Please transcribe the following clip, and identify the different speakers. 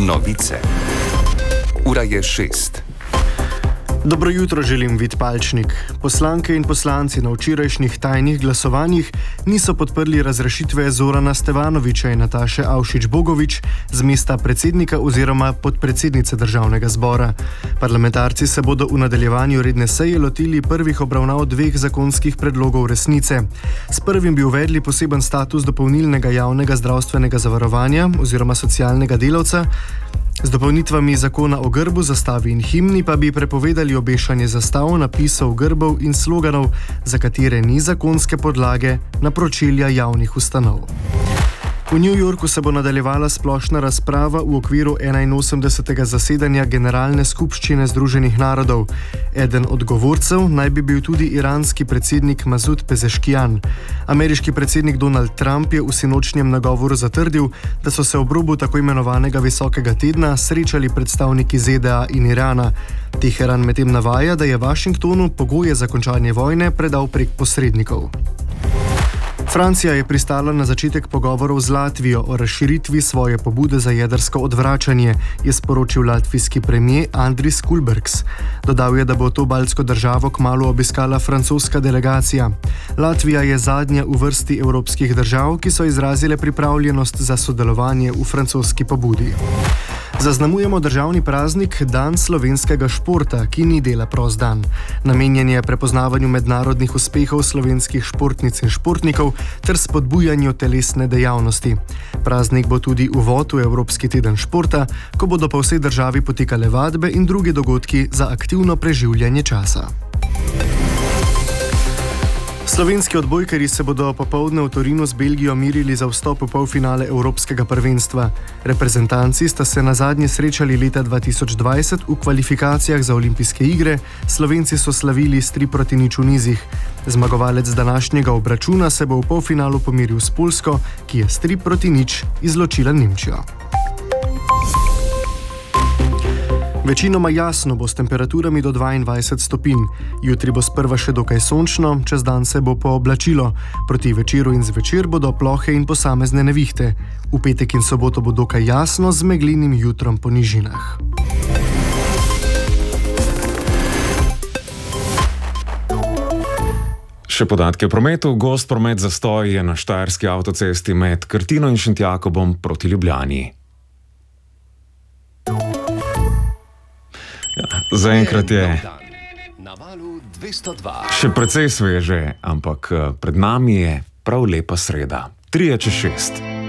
Speaker 1: Novice. Ura je 6.
Speaker 2: Dobro jutro želim, Vid Palčnik. Poslanke in poslanci na včerajšnjih tajnih glasovanjih niso podprli razrešitve Zorana Stevanovića in Nataše Avšič-Bogovič z mesta predsednika oziroma podpredsednice državnega zbora. Parlamentarci se bodo v nadaljevanju redne seje lotili prvih obravnav dveh zakonskih predlogov resnice. S prvim bi uvedli poseben status dopolnilnega javnega zdravstvenega zavarovanja oziroma socialnega delavca. Z dopolnitvami zakona o grbu, zastavi in himni pa bi prepovedali obešanje zastav, napisov, grbov in sloganov, za katere ni zakonske podlage, na pročelja javnih ustanov. V New Yorku se bo nadaljevala splošna razprava v okviru 81. zasedanja Generalne skupščine Združenih narodov. Eden od govorcev naj bi bil tudi iranski predsednik Masud Pezeškijan. Ameriški predsednik Donald Trump je v sinočnjem nagovoru zatrdil, da so se ob robu tako imenovanega visokega tedna srečali predstavniki ZDA in Irana. Teheran medtem navaja, da je Washingtonu pogoje za končanje vojne predal prek posrednikov. Francija je pristala na začetek pogovorov z Latvijo o razširitvi svoje pobude za jedrsko odvračanje, je sporočil latvijski premier Andris Kulbergs. Dodal je, da bo to baltsko državo kmalu obiskala francoska delegacija. Latvija je zadnja v vrsti evropskih držav, ki so izrazile pripravljenost za sodelovanje v francoski pobudi. Zaznamujemo državni praznik Dan slovenskega športa, ki ni dela prost dan. Namenjen je prepoznavanju mednarodnih uspehov slovenskih športnic in športnikov ter spodbujanju telesne dejavnosti. Praznik bo tudi uvod v Evropski teden športa, ko bodo po vsej državi potekale vadbe in drugi dogodki za aktivno preživljanje časa. Slovenski odbojkarji se bodo popoldne v Torinu z Belgijo merili za vstop v polfinale Evropskega prvenstva. Reprezentanci sta se nazadnje srečali leta 2020 v kvalifikacijah za olimpijske igre, Slovenci so slavili s 3-0 v nizih. Zmagovalec današnjega obračuna se bo v polfinalu pomeril s Poljsko, ki je s 3-0 izločila Nemčijo. Večinoma jasno bo s temperaturami do 22 stopinj. Jutri bo sprva še dokaj sončno, čez dan se bo pooblačilo. Proti večeru in zvečer bodo plohe in posamezne nevihte. V petek in soboto bo dokaj jasno z meglinim jutrom po nižinah.
Speaker 3: Še podatke o prometu. Gost promet zastoj je na štajerski avtocesti med Krtino in Šentjakobom proti Ljubljani. Zaenkrat je še precej sveže, ampak pred nami je prav lepa sreda. 3 čez 6.